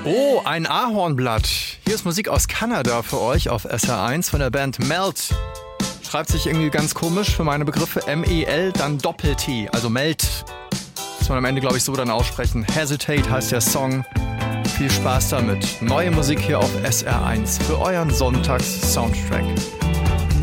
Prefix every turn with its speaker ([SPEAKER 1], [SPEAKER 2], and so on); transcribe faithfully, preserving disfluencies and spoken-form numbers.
[SPEAKER 1] Oh, ein Ahornblatt. Hier ist Musik aus Kanada für euch auf S R eins von der Band Melt. Schreibt sich irgendwie ganz komisch für meine Begriffe. M E L, dann Doppel-T, also Melt. Muss man am Ende, glaube ich, so dann aussprechen. Hesitate heißt der Song. Viel Spaß damit. Neue Musik hier auf S R eins für euren Sonntags-Soundtrack.